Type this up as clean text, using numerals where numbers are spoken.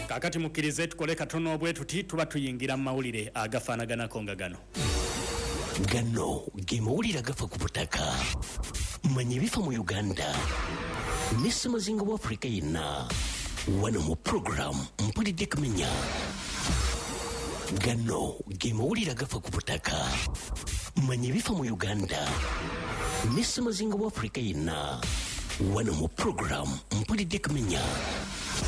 kakati mukkirize tukole katono obwe tuti tuba tuyingira mu mawulire agafaanaganako nga gano. Gano ge mawulire agafa ku butaka manya ebifa mu Uganda ne Ssemazinga wa Afrika yenna wano mu programu mpulidde kumenya. Gano ge mawulire agafa ku butaka manya ebifa mu Uganda ne Ssemazinga wa Afrika yenna wano mu programu mpulidde kumenya.